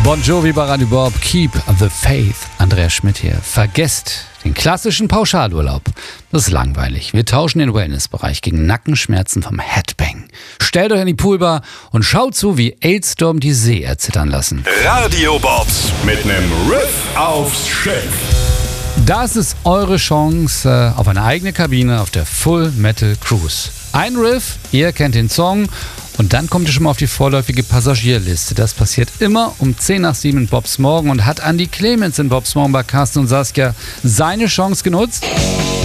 Bon Jovi bei Radio Bob, Keep the Faith. Andreas Schmidt hier. Vergesst den klassischen Pauschalurlaub. Das ist langweilig. Wir tauschen den Wellnessbereich gegen Nackenschmerzen vom Headbang. Stellt euch in die Poolbar und schaut zu, wie Ailstorm die See erzittern lassen. Radio Bob mit nem Riff aufs Schiff. Das ist eure Chance auf eine eigene Kabine auf der Full Metal Cruise. Ein Riff, ihr kennt den Song und dann kommt ihr schon mal auf die vorläufige Passagierliste. Das passiert immer um 6:10 in Bobs Morgen und hat Andi Clemens in Bobs Morgen bei Carsten und Saskia seine Chance genutzt?